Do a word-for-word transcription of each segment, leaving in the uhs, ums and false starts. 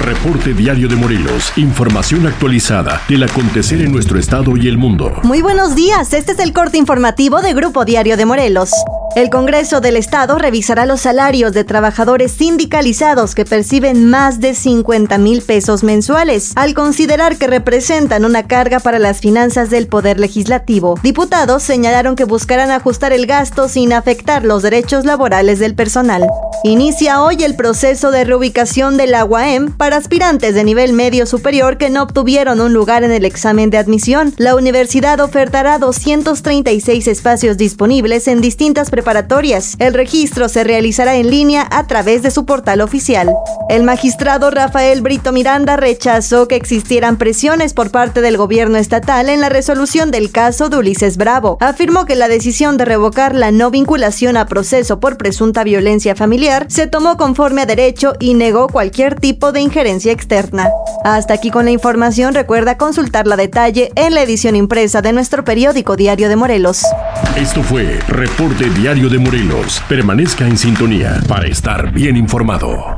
Reporte Diario de Morelos. Información actualizada del acontecer en nuestro estado y el mundo. Muy buenos días, este es el corte informativo de Grupo Diario de Morelos. El Congreso del Estado revisará los salarios de trabajadores sindicalizados que perciben más de cincuenta mil pesos mensuales, al considerar que representan una carga para las finanzas del Poder Legislativo. Diputados señalaron que buscarán ajustar el gasto sin afectar los derechos laborales del personal. Inicia hoy el proceso de reubicación de la U A M para aspirantes de nivel medio superior que no obtuvieron un lugar en el examen de admisión. La universidad ofertará doscientos treinta y seis espacios disponibles en distintas preparatorias. El registro se realizará en línea a través de su portal oficial. El magistrado Rafael Brito Miranda rechazó que existieran presiones por parte del gobierno estatal en la resolución del caso de Ulises Bravo. Afirmó que la decisión de revocar la no vinculación a proceso por presunta violencia familiar se tomó conforme a derecho y negó cualquier tipo de injerencia externa. Hasta aquí con la información. Recuerda consultarla a detalle en la edición impresa de nuestro periódico Diario de Morelos. Esto fue Reporte Diario de Morelos. Permanezca en sintonía para estar bien informado.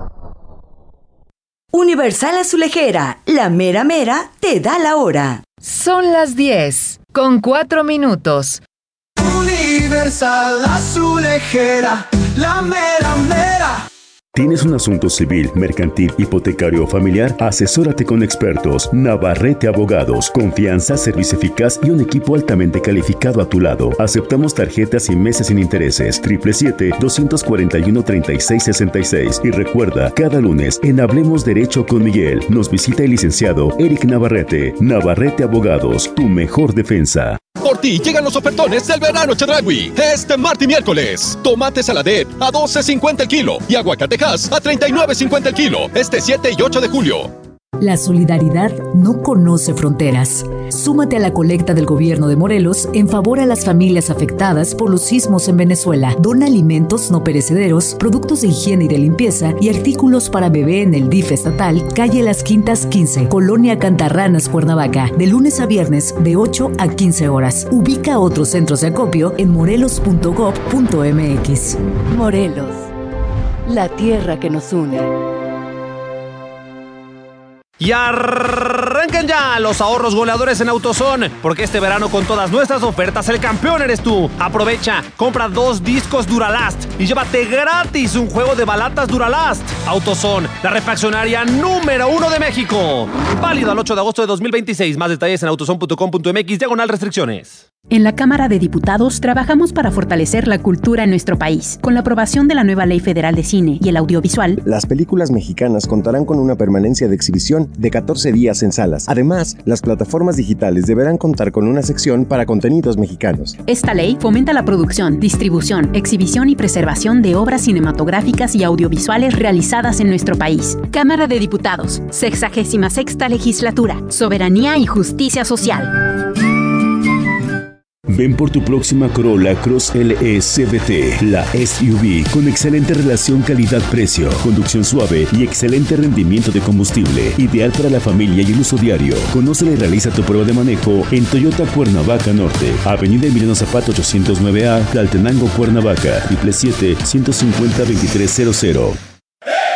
Universal Azulejera, la mera mera te da la hora. Son las diez con cuatro minutos. Universal Azulejera, la mera mera. ¿Tienes un asunto civil, mercantil, hipotecario o familiar? Asesórate con expertos. Navarrete Abogados. Confianza, servicio eficaz y un equipo altamente calificado a tu lado. Aceptamos tarjetas y meses sin intereses. siete siete siete, dos cuatro uno, tres seis seis seis. Y recuerda, cada lunes en Hablemos Derecho con Miguel nos visita el licenciado Eric Navarrete. Navarrete Abogados, tu mejor defensa. Por ti llegan los ofertones del verano Chedraui. Este martes y miércoles. Tomate Saladet a doce cincuenta el kilo y aguacatejas a treinta y nueve cincuenta el kilo. Este siete y ocho de julio. La solidaridad no conoce fronteras. Súmate a la colecta del gobierno de Morelos en favor a las familias afectadas por los sismos en Venezuela. Dona alimentos no perecederos, productos de higiene y de limpieza y artículos para bebé en el D I F estatal, calle Las Quintas quince, Colonia Cantarranas, Cuernavaca, de lunes a viernes de ocho a quince horas. Ubica otros centros de acopio en morelos punto gob punto mx. Morelos, la tierra que nos une. Y arrancan ya los ahorros goleadores en AutoZone, porque este verano con todas nuestras ofertas el campeón eres tú. Aprovecha, compra dos discos Duralast y llévate gratis un juego de balatas Duralast. AutoZone, la refaccionaria número uno de México. Válido al ocho de agosto de dos mil veintiséis. Más detalles en autozone punto com punto mx, diagonal restricciones. En la Cámara de Diputados trabajamos para fortalecer la cultura en nuestro país. Con la aprobación de la nueva Ley Federal de Cine y el Audiovisual, las películas mexicanas contarán con una permanencia de exhibición de catorce días en salas. Además, las plataformas digitales deberán contar con una sección para contenidos mexicanos. Esta ley fomenta la producción, distribución, exhibición y preservación de obras cinematográficas y audiovisuales realizadas en nuestro país. Cámara de Diputados, sexagésima sexta legislatura, soberanía y justicia social. Ven por tu próxima Corolla Cross L E C V T, la S U V con excelente relación calidad-precio, conducción suave y excelente rendimiento de combustible, ideal para la familia y el uso diario. Conócela y realiza tu prueba de manejo en Toyota Cuernavaca Norte, Avenida Emiliano Zapata ochocientos nueve A, Tlaltenango, Cuernavaca, siete siete siete, uno cinco cero, veintitrés cero cero.